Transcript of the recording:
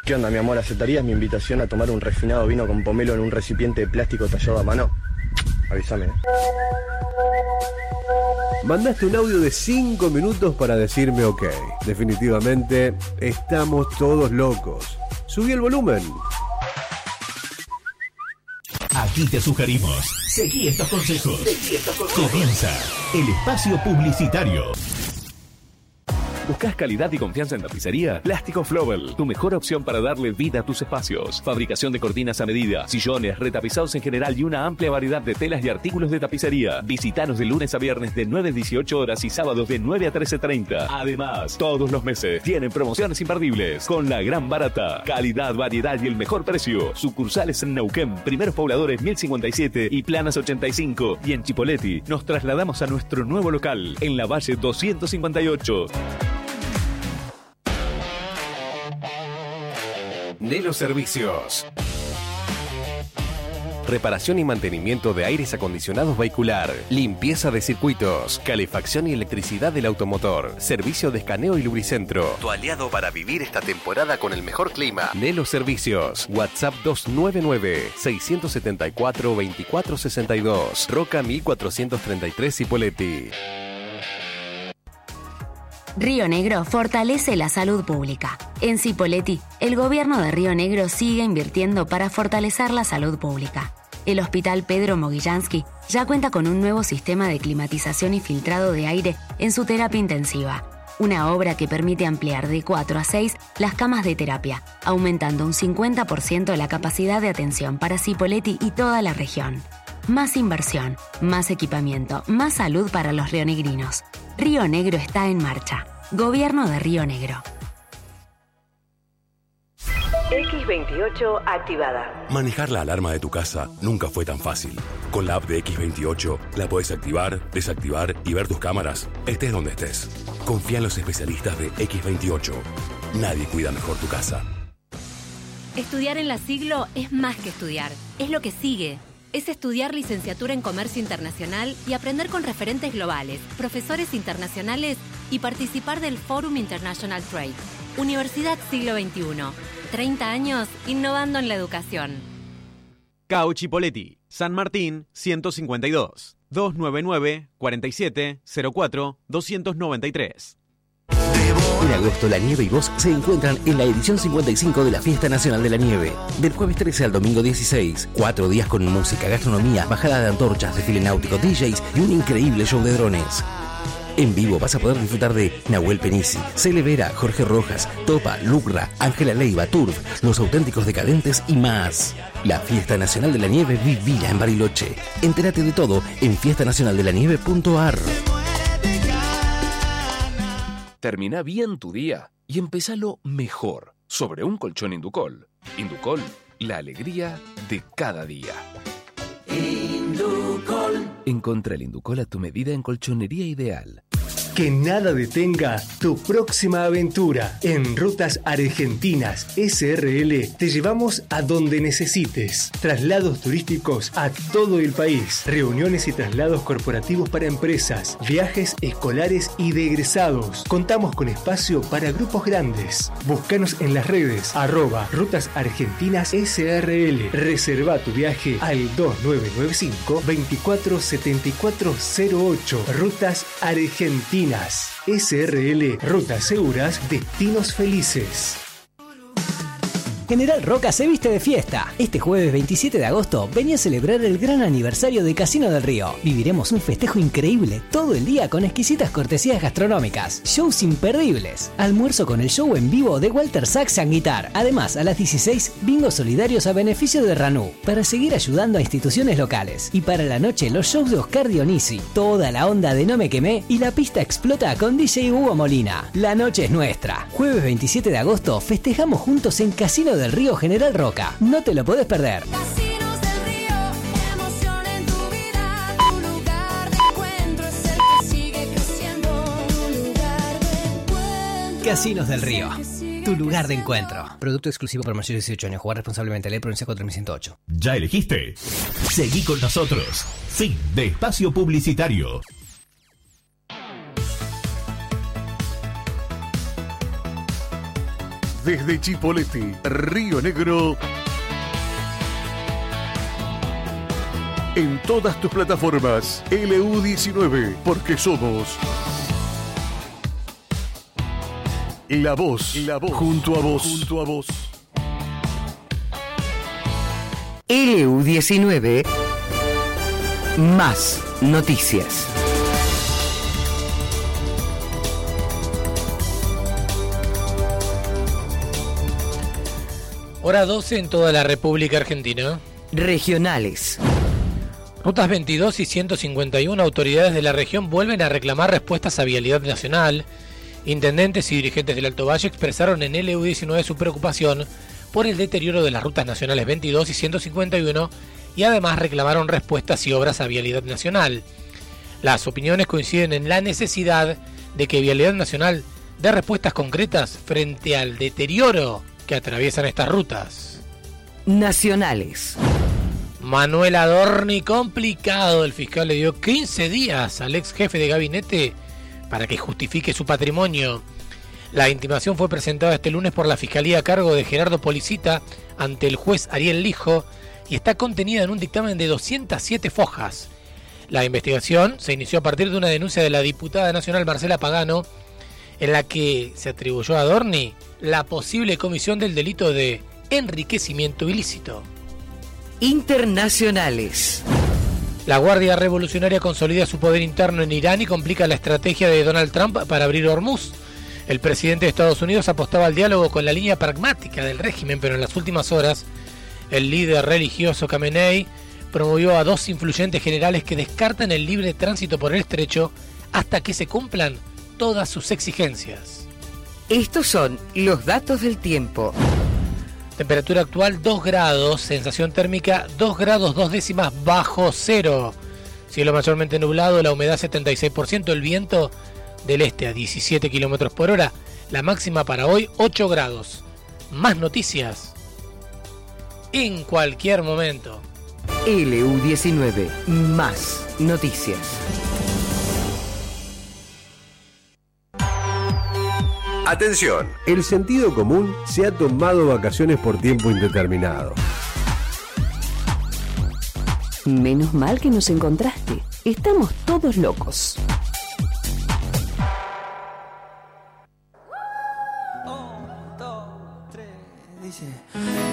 ¿Qué onda, mi amor? ¿Aceptarías mi invitación a tomar un refinado vino con pomelo en un recipiente de plástico tallado a mano? Avísame. Mandaste un audio de 5 minutos para decirme ok. Definitivamente, estamos todos locos. Subí el volumen. Aquí te sugerimos. Seguí estos consejos. Comienza el espacio publicitario. ¿Buscas calidad y confianza en tapicería? Plástico Flowell, tu mejor opción para darle vida a tus espacios. Fabricación de cortinas a medida, sillones, retapizados en general y una amplia variedad de telas y artículos de tapicería. Visítanos de lunes a viernes de 9 a 18 horas y sábados de 9 a 13:30. Además, todos los meses tienen promociones imperdibles con la gran barata. Calidad, variedad y el mejor precio. Sucursales en Neuquén, Primeros Pobladores 1057 y Planas 85. Y en Chipoleti nos trasladamos a nuestro nuevo local en la Valle 258. Nelo Servicios. Reparación y mantenimiento de aires acondicionados vehicular, limpieza de circuitos, calefacción y electricidad del automotor, servicio de escaneo y lubricentro. Tu aliado para vivir esta temporada con el mejor clima. Nelo Servicios. WhatsApp 299-674-2462. Roca 1433 Cipolletti. Río Negro fortalece la salud pública. En Cipolletti, el gobierno de Río Negro sigue invirtiendo para fortalecer la salud pública. El Hospital Pedro Mogillansky ya cuenta con un nuevo sistema de climatización y filtrado de aire en su terapia intensiva. Una obra que permite ampliar de 4 a 6 las camas de terapia, aumentando un 50% la capacidad de atención para Cipolletti y toda la región. Más inversión, más equipamiento, más salud para los rionegrinos. Río Negro está en marcha. Gobierno de Río Negro. X28 activada. Manejar la alarma de tu casa nunca fue tan fácil. Con la app de X28 la puedes activar, desactivar y ver tus cámaras, estés donde estés. Confía en los especialistas de X28. Nadie cuida mejor tu casa. Estudiar en la Siglo es más que estudiar. Es lo que sigue. Es estudiar licenciatura en Comercio Internacional y aprender con referentes globales, profesores internacionales y participar del Forum International Trade. Universidad Siglo XXI. 30 años innovando en la educación. CAU Chipolletti, San Martín 152, 299-4704-293. En agosto, la nieve y vos se encuentran en la edición 55 de la Fiesta Nacional de la Nieve. Del jueves 13 al domingo 16. 4 días con música, gastronomía, bajada de antorchas, desfile náutico, DJs y un increíble show de drones. En vivo vas a poder disfrutar de Nahuel Penisi, Cele Vera, Jorge Rojas, Topa, Lucra, Ángela Leiva, Turf, Los Auténticos Decadentes y más. La Fiesta Nacional de la Nieve, vivila en Bariloche. Entérate de todo en fiestanacionaldelanieve.ar. Termina bien tu día y empezalo mejor sobre un colchón Inducol. Inducol, la alegría de cada día. Inducol. Encontra el Inducol a tu medida en Colchonería Ideal. Que nada detenga tu próxima aventura. En Rutas Argentinas SRL te llevamos a donde necesites. Traslados turísticos a todo el país. Reuniones y traslados corporativos para empresas. Viajes escolares y de egresados. Contamos con espacio para grupos grandes. Búscanos en las redes @Rutas Argentinas SRL. Reserva tu viaje al 2995-247408. Rutas Argentinas SRL, rutas seguras, destinos felices. General Roca se viste de fiesta. Este jueves 27 de agosto venía a celebrar el gran aniversario de Casino del Río. Viviremos un festejo increíble todo el día con exquisitas cortesías gastronómicas, shows imperdibles, almuerzo con el show en vivo de Walter Sax and Guitar. Además, a las 16, bingos solidarios a beneficio de Ranú, para seguir ayudando a instituciones locales. Y para la noche, los shows de Oscar Dionisi, toda la onda de No Me Quemé y la pista explota con DJ Hugo Molina. La noche es nuestra. Jueves 27 de agosto festejamos juntos en Casino del Río General Roca. No te lo podés perder. Casinos del Río, emoción en tu vida. Tu lugar de encuentro es el que sigue creciendo. Tu lugar de encuentro. Casinos del Río, tu lugar de encuentro. Producto exclusivo para mayores de 18 años. Jugar responsablemente. Ley Provincia 4108. ¿Ya elegiste? Seguí con nosotros. Fin de espacio publicitario. desde Chipoleti, Río Negro, en todas tus plataformas. LU19, porque somos la voz, junto a vos. LU19, más noticias. Hora 12 en toda la República Argentina. Regionales. Rutas 22 y 151, autoridades de la región vuelven a reclamar respuestas a Vialidad Nacional. Intendentes y dirigentes del Alto Valle expresaron en LU19 su preocupación por el deterioro de las rutas nacionales 22 y 151 y además reclamaron respuestas y obras a Vialidad Nacional. Las opiniones coinciden en la necesidad de que Vialidad Nacional dé respuestas concretas frente al deterioro que atraviesan estas rutas. Nacionales. Manuel Adorni, complicado. El fiscal le dio 15 días al ex jefe de gabinete para que justifique su patrimonio. La intimación fue presentada este lunes por la Fiscalía a cargo de Gerardo Policita ante el juez Ariel Lijo y está contenida en un dictamen de 207 fojas. La investigación se inició a partir de una denuncia de la diputada nacional Marcela Pagano en la que se atribuyó a Adorni la posible comisión del delito de enriquecimiento ilícito. Internacionales. La Guardia Revolucionaria consolida su poder interno en Irán y complica la estrategia de Donald Trump para abrir Hormuz. El presidente de Estados Unidos apostaba al diálogo con la línea pragmática del régimen, pero en las últimas horas el líder religioso Khamenei promovió a 2 influyentes generales que descartan el libre tránsito por el estrecho hasta que se cumplan todas sus exigencias. Estos son los datos del tiempo. Temperatura actual 2 grados, sensación térmica 2 grados 2 décimas bajo cero. Cielo mayormente nublado, la humedad 76%, el viento del este a 17 kilómetros por hora. La máxima para hoy 8 grados. Más noticias en cualquier momento. LU19, más noticias. Atención, el sentido común se ha tomado vacaciones por tiempo indeterminado. Menos mal que nos encontraste. Estamos todos locos.